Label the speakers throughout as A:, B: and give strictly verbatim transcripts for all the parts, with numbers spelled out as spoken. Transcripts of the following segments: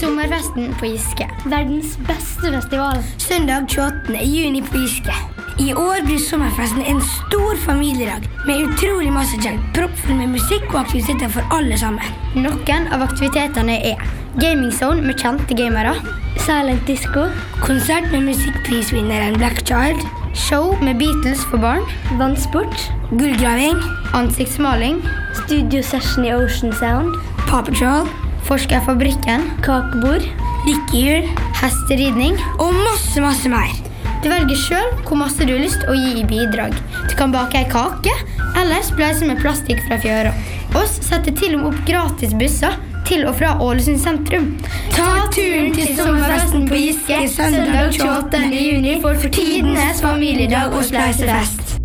A: sommerfesten på Giske. Verdens beste festival.
B: Søndag tjueåttende juni på Giske. I år blir sommerfesten en stor familiedag med utrolig masse kjent, proppfull med musikk og aktiviteter for alle sammen.
A: Noen av aktivitetene er Gaming Zone med kjente gamere, Silent Disco,
B: konsert med musikkprisvinneren Black Child,
A: show med Beatles for barn, vannsport,
B: gullgraving,
A: ansiktsmaling,
C: studio session i Ocean Sound,
B: Paw Patrol,
A: Forskerfabrikken,
C: kakebord,
B: lykkehjul,
A: hesteridning
B: og masse, masse mer.
A: Du velger selv hvor masse du har lyst å gi i bidrag. Du kan bake en kake, eller spleise med plastikk fra fjøra. Oss setter til og med opp gratis busser til og fra Ålesund sentrum.
B: Ta turen til sommerfesten på Giske søndag tjueåttende juni for tidenes familiedag og spleisefest.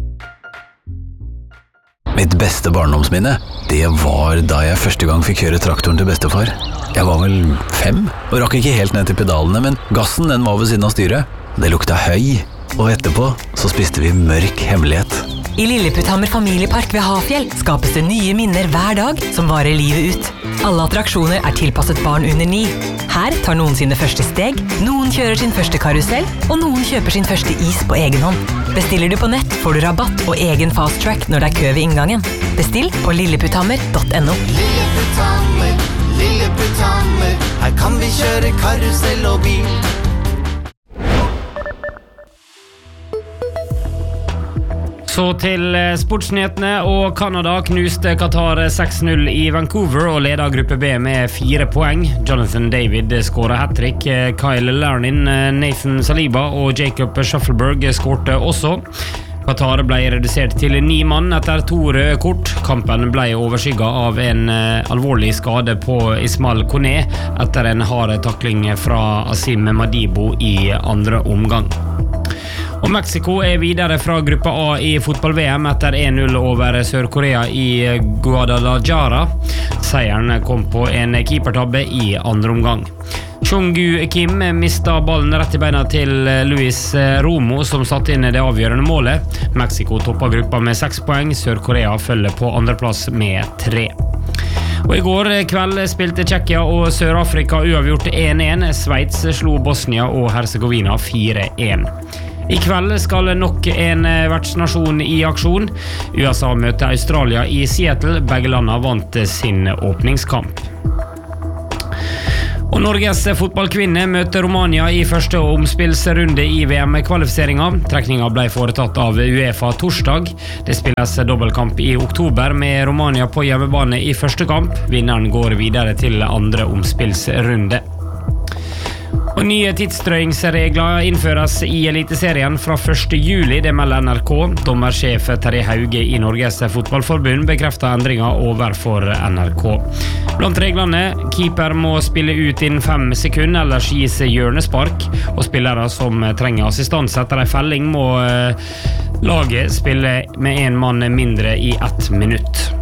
D: Mitt beste barndomsminne, det var da jeg første gang fikk kjøre traktoren til bestefar. Jeg var vel fem, og rakk ikke helt ned til pedalene, men gassen den var ved siden av styret. Det lukta høy, og etterpå så spiste vi mørk hemmelighet.
E: I Lilleputthammer familiepark ved Hafjell skapes det nye minner hver dag som varer livet ut. Alle attraksjoner er tilpasset barn under ni. Her tar noen sine første steg, noen kjører sin første karusell, og noen kjøper sin første is på egen hånd. Bestiller du på nett, får du rabatt og egen fast track når det er kø ved inngangen. Bestill på lilleputthammer punktum no.
F: Lilleputthammer, Lilleputthammer, her kan vi kjøre karusell og bil.
G: Så til sportsnyhetene, og Canada knuste Qatar seks null i Vancouver og leder gruppe B med fire poeng. Jonathan David skåret hat-trick, Kyle Larnin, Nathan Saliba og Jacob Shuffleberg skårte også. Qatar ble redusert til ni mann etter to røde kort. Kampen ble overskygget av en alvorlig skade på Ismail Kone etter en hard takling fra Asim Madibo i andre omgang. Og Mexico er videre fra gruppe A i fotball-V M etter en null over Sør-Korea i Guadalajara. Seieren kom på en keepertabbe i andre omgang. Chong-gu Kim mistet ballen rett i beina til Luis Romo, som satte inn det avgjørende målet. Mexico toppet gruppa med seks poeng, Sør-Korea følger på andreplass med tre. Og i går kveld spilte Tsjekkia og Sør-Afrika uavgjort en en. Sveits slo Bosnia og Herzegovina fire en. I kveld skal nok en vertsnasjon i aksjon. U S A møter Australia i Seattle. Begge landene vant sin åpningskamp. Og Norges fotballkvinne møter Romania i første omspillsrunde i V M-kvalifiseringen. Trekningen ble foretatt av UEFA torsdag. Det spilles dobbeltkamp i oktober med Romania på hjemmebane i første kamp. Vinneren går videre til andre omspillsrunde. Og nye tidsstrøingsregler innføres i Eliteserien fra første juli, det melder N R K. Dommersjef Terje Hauge i Norges fotballforbund bekrefter endringer overfor N R K. Blant reglene, keeper må spille ut innen fem sekunder, ellers gis hjørnespark, og spillere som trenger assistanse etter en felling må laget spille med en mann mindre i ett minutt.